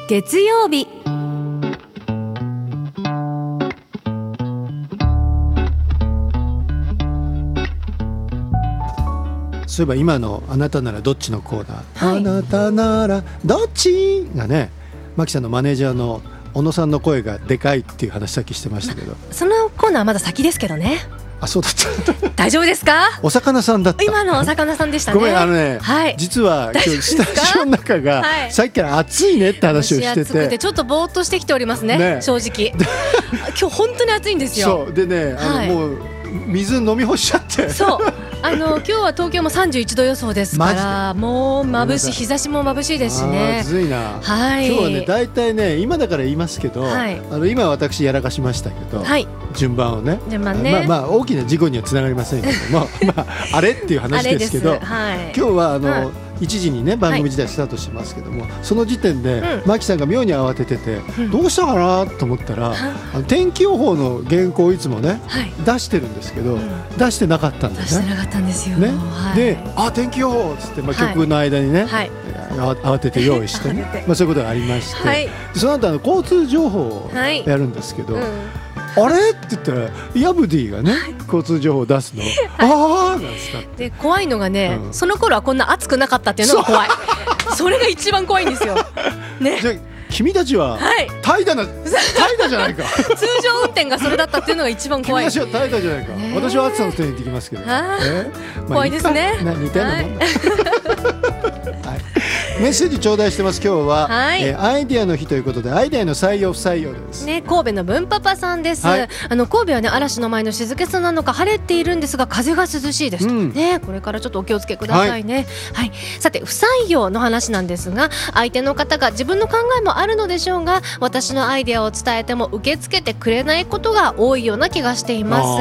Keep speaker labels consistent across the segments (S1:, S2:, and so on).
S1: 月曜日。
S2: そういえば今のあなたならどっちのコーナー、
S1: はい、
S2: あなたならどっちがね、マキさんのマネージャーの小野さんの声がでかいっていう話さっきしてましたけど、
S1: そのコーナーはまだ先ですけどね。
S2: あ、そうだった
S1: 大丈夫ですか？
S2: お魚さんだった。
S1: 今のお魚さんでしたね。
S2: ごめん、はい、実は今日スタジオの中がさっきから暑いねって話をしてて、
S1: 蒸し暑くてちょっとぼーっとしてきております ね正直今日本当に暑いんですよ。
S2: そうでね、もう水飲み干しちゃって。そう
S1: 今日は東京も31度予想ですから、もう眩しい、日差しも眩しいですしね。
S2: 暑いな、
S1: はい、
S2: 今日はね、だいたいね、今だから言いますけど、はい、今私やらかしましたけど、はい、順番をね、まあ大きな事故にはつながりませんけどもまあ、あれっていう話ですけど、はい、今日は1時にね番組自体スタートしますけども、その時点でマキさんが妙に慌ててて、どうしたかなと思ったら、天気予報の原稿をいつもね出してるんですけど、出してなかったんですね。
S1: 出してなかったんですよ。
S2: で、天気予報っつって、曲の間にね慌てて用意してねそういうことがありまして、その後交通情報をやるんですけど、あれって言ったらヤブディがね交通情報を出すの、ああなんつった
S1: で、怖いのがね、その頃はこんな暑くなかったっていうのが怖い。それが一番怖いんですよね。
S2: じゃあ君たちは怠惰じゃないか。
S1: 通常運転がそれだったっていうのが一番怖い。
S2: 君たちは怠惰じゃないか。私は暑さのせいにできますけど、
S1: 怖いですね。
S2: 似たようなもんだ。メッセージ頂戴してます。今日は、アイデアの日ということで、アイデアの採用不採用ですね。
S1: 神戸の文パパさんです。神戸はね、嵐の前の静けさなのか晴れているんですが、風が涼しいですと、これからちょっとお気をつけくださいね。さて、不採用の話なんですが、相手の方が自分の考えもあるのでしょうが、私のアイデアを伝えても受け付けてくれないことが多いような気がしています。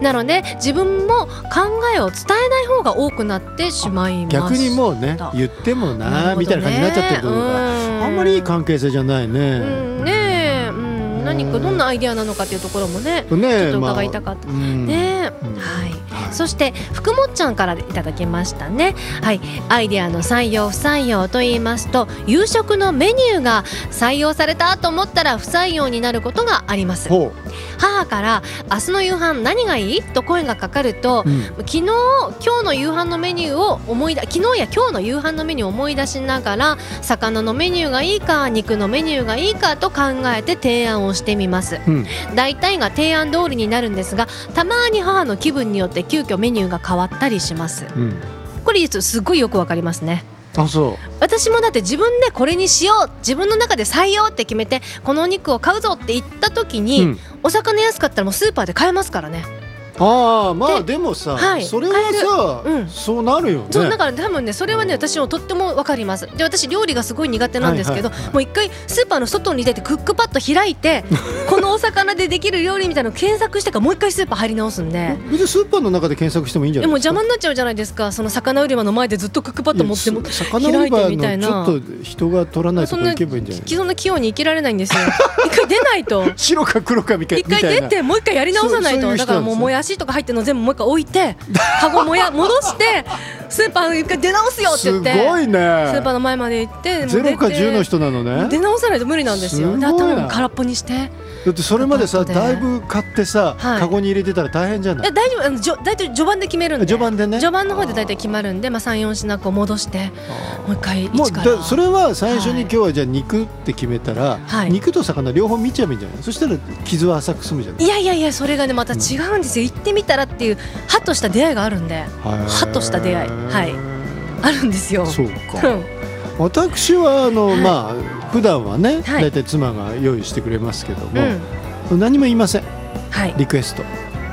S1: なので自分も考えを伝えない方が多くなってしまいました。
S2: 逆にもうね、言ってもなみたいな感じになっちゃってるところがあんまりいい関係性じゃないね。
S1: 何かどんなアイデアなのかというところもね、ちょっと伺いたかったね。そして福もっちゃんからいただきましたね。アイデアの採用不採用と言いますと、夕食のメニューが採用されたと思ったら不採用になることがあります。母から明日の夕飯何がいいと声がかかると、今日の夕飯のメニューを昨日や今日の夕飯のメニューを思い出しながら、魚のメニューがいいか肉のメニューがいいかと考えて提案をしてみます。大体が提案通りになるんですが、たまに母の気分によって急遽メニューが変わったりします。これすごいよくわかりますね。私もだって自分でこれにしよう、自分の中で採用って決めてこのお肉を買うぞって言った時に、お魚安かったらもうスーパーで買えますからね。
S2: でもさ、それはさ、そうなるよね。
S1: そうだから多分ね、それはね、私もとっても分かります。で、私料理がすごい苦手なんですけど、もう一回スーパーの外に出てクックパッド開いてこのお魚でできる料理みたいなのを検索してからもう一回スーパー入り直すんで。
S2: 別にスーパーの中で検索してもいいんじゃないですか。
S1: でも邪魔になっちゃうじゃないですか。その魚売り場の前でずっとクックパッド持っても開いてみたいな。
S2: ちょっと人が取らないとこ行けばいいんじゃない。
S1: そんな器用に生きられないんですよ。一回出ないと
S2: 白か黒かみたいな。
S1: 一回出てもう一回やり直さないと。だからもうもやしとか入ってるの全部もう一回置いてカゴ戻してスーパー一回出直すよって言って、
S2: すごいね。ス
S1: ーパーの前まで行って
S2: 0か10の人なのね。
S1: 出直さないと無理なんですよ。頭も空っぽにして。
S2: だってそれまでさ、だいぶ買ってさ、カゴに入れてたら大変じゃない。
S1: 大丈夫、大体序盤で決めるんで。
S2: 序盤でね、
S1: 序盤の方で大体決まるんで、3、4品戻してもう一回一から。
S2: それは最初に今日はじゃあ肉って決めたら、肉と魚両方見ちゃえばいいんじゃない。そしたら傷は浅く済むじゃない。
S1: いやそれがねまた違うんですよ。行ってみたらっていうハッとした出会いがあるんで、ハッとした出会いあるんですよ。
S2: そうか。私は普段はね、だいたい妻が用意してくれますけども、何も言いません。リクエスト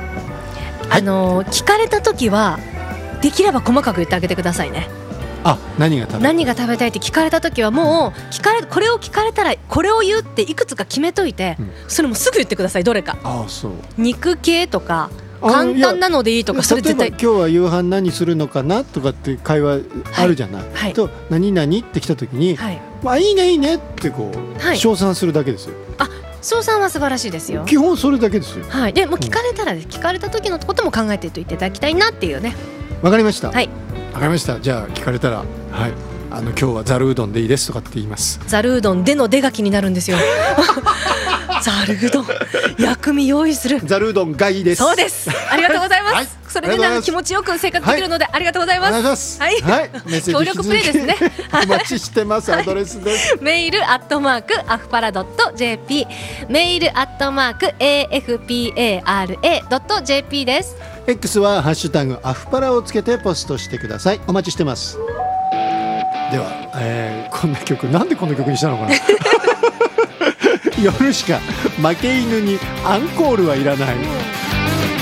S1: 聞かれた時はできれば細かく言ってあげてくださいね。
S2: 何が食
S1: べたいって聞かれた時はもうこれを聞かれたらこれを言うっていくつか決めといて、それもすぐ言ってください。どれか。肉系とか簡単なのでいいとか、それ絶対。
S2: 今日は夕飯何するのかなとかって会話あるじゃない、と何々って来た時に、いいねいいねってこう称賛するだけですよ。
S1: 称賛は素晴らしいですよ。
S2: 基本それだけですよ。
S1: でも聞かれたら、聞かれた時のことも考えておいていただきたいなっていうね。
S2: わかりました。わかりました。じゃあ聞かれたら今日はざるうどんでいいですとかって言います。
S1: ざるうどんでの出が気になるんですよざるうどん薬味用意する
S2: ざるうどんがいいです。
S1: そうです、ありがとうございます、はい、それでね気持ちよく生活できるので、ありがとうございます。
S2: はい、はい、
S1: 協力プレイですね
S2: お待ちしてます。アドレスです。
S1: メールアフパラ.jp メールAFPARA.jp です。
S2: X はハッシュタグアフパラをつけてポストしてください。お待ちしてます。では、こんな曲なんでこんな曲にしたのかな夜しか負け犬にアンコールはいらない。